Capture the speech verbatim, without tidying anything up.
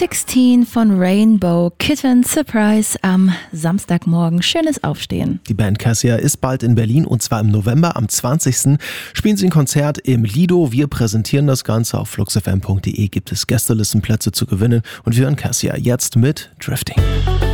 sechzehn von Rainbow Kitten Surprise am Samstagmorgen. Schönes Aufstehen. Die Band Cassia ist bald in Berlin und zwar im November. Am zwanzigsten spielen sie ein Konzert im Lido. Wir präsentieren das Ganze. Auf fluxfm punkt de gibt es Gästelistenplätze zu gewinnen und wir hören Cassia jetzt mit Drifting.